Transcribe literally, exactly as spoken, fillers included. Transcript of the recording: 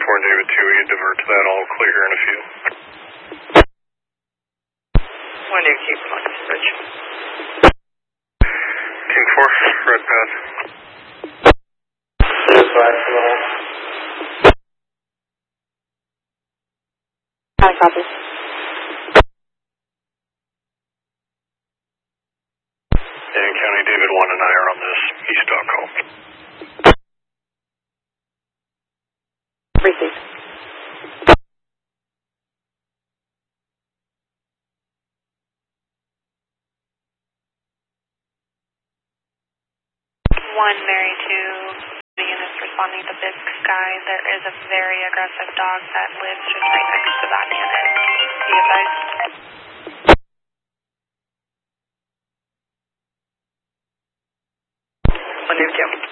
four and David two, you divert to that, all clear here in a few. One new keep on this bridge. Team four, red path. Zero five for the hole. I copy. And County David one and I are on this east dock call. Received. One Mary two units responding to Big Sky. There is a very aggressive dog that lives just right next to that unit. Be advised. One new camp.